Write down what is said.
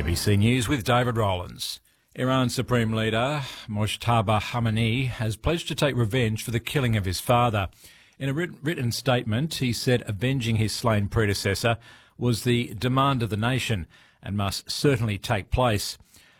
ABC News with David Rowlands. Iran's Supreme Leader Mojtaba Khamenei has pledged to take revenge for the killing of his father. In a written statement, he said avenging his slain predecessor was the demand of the nation and must certainly take place.